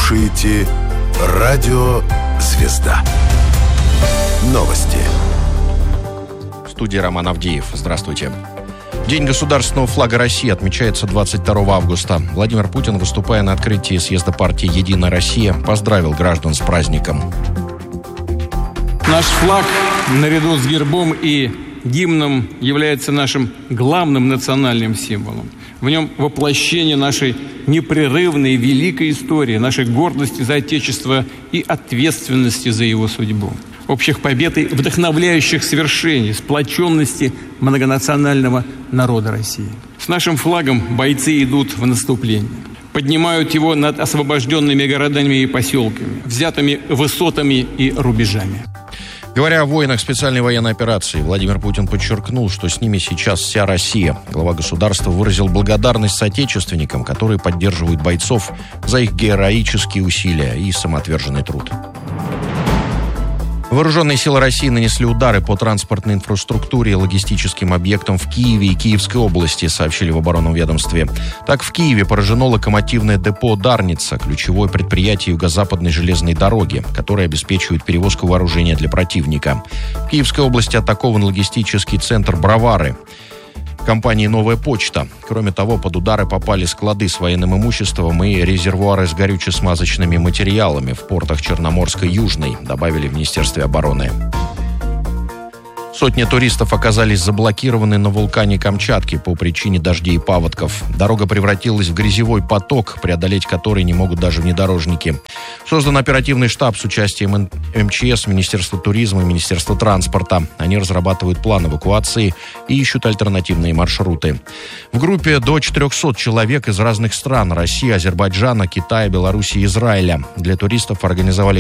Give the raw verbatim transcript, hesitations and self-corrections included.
слушаете Радио Звезда. Новости. В студии Роман Авдеев. Здравствуйте. День государственного флага России отмечается двадцать второго августа. Владимир Путин, выступая на открытии съезда партии «Единая Россия», поздравил граждан с праздником. Наш флаг, наряду с гербом и гимном, является нашим главным национальным символом. В нем воплощение нашей непрерывной великой истории, нашей гордости за Отечество и ответственности за его судьбу, общих побед и вдохновляющих свершений, сплоченности многонационального народа России. С нашим флагом бойцы идут в наступление, поднимают его над освобожденными городами и поселками, взятыми высотами и рубежами. Говоря о воинах специальной военной операции, Владимир Путин подчеркнул, что с ними сейчас вся Россия. Глава государства выразил благодарность соотечественникам, которые поддерживают бойцов за их героические усилия и самоотверженный труд. Вооруженные силы России нанесли удары по транспортной инфраструктуре и логистическим объектам в Киеве и Киевской области, сообщили в оборонном ведомстве. Так, в Киеве поражено локомотивное депо «Дарница», ключевое предприятие юго-западной железной дороги, которое обеспечивает перевозку вооружения для противника. В Киевской области атакован логистический центр «Бровары» компании «Новая почта». Кроме того, под удары попали склады с военным имуществом и резервуары с горюче-смазочными материалами в портах Черноморской и Южной, добавили в Министерстве обороны. Сотни туристов оказались заблокированы на вулкане Камчатки по причине дождей и паводков. Дорога превратилась в грязевой поток, преодолеть который не могут даже внедорожники. Создан оперативный штаб с участием эм че эс, Министерства туризма и Министерства транспорта. Они разрабатывают план эвакуации и ищут альтернативные маршруты. В группе до четырехсот человек из разных стран – России, Азербайджана, Китая, Беларуси и Израиля. Для туристов организовали